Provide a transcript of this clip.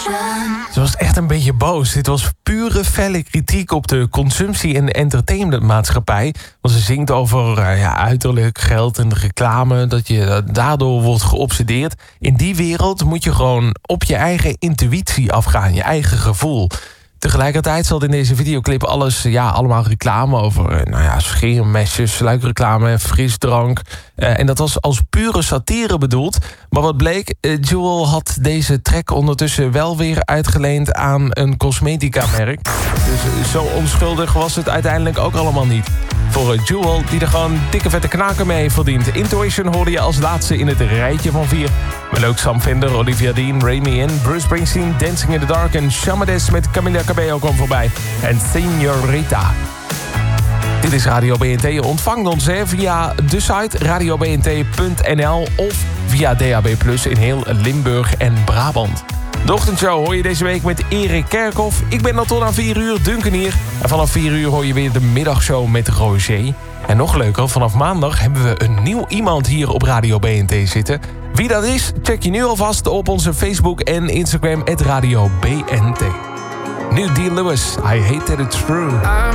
Ze was echt een beetje boos. Dit was pure felle kritiek op de consumptie- en entertainmentmaatschappij. Want ze zingt over uiterlijk, geld en reclame, dat je daardoor wordt geobsedeerd. In die wereld moet je gewoon op je eigen intuïtie afgaan, je eigen gevoel. Tegelijkertijd zat in deze videoclip allemaal reclame over scheermesjes, sluikreclame, frisdrank. En dat was als pure satire bedoeld. Maar wat bleek, Jewel had deze track ondertussen wel weer uitgeleend aan een cosmetica-merk. Dus zo onschuldig was het uiteindelijk ook allemaal niet. Voor Jewel, die er gewoon dikke vette knaken mee heeft verdiend. Intuition hoorde je als laatste in het rijtje van 4. Maar ook Sam Fender, Olivia Dean, Remy In, Bruce Springsteen, Dancing in the Dark en Shawn Mendes met Camila Cabello kwam voorbij. En Señorita. Dit is Radio BNT. Je ontvangt ons via de site radiobnt.nl of via DAB+ in heel Limburg en Brabant. De ochtendshow hoor je deze week met Erik Kerkhoff. Ik ben dan tot aan 4 uur, Duncan hier. En vanaf 4 uur hoor je weer de middagshow met Roger. En nog leuker, vanaf maandag hebben we een nieuw iemand hier op Radio BNT zitten. Wie dat is, check je nu alvast op onze Facebook en Instagram @Radio BNT. Nu Dean Lewis, I Hate That It's True.